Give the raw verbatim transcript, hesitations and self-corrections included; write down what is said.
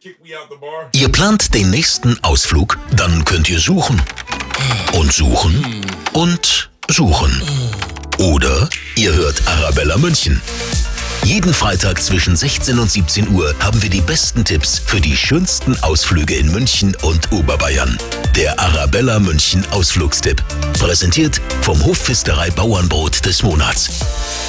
Ihr plant den nächsten Ausflug? Dann könnt ihr suchen. Und suchen. Und suchen. Oder ihr hört Arabella München. Jeden Freitag zwischen sechzehn und siebzehn Uhr haben wir die besten Tipps für die schönsten Ausflüge in München und Oberbayern. Der Arabella München Ausflugstipp. Präsentiert vom Hofpfisterei Bauernbrot des Monats.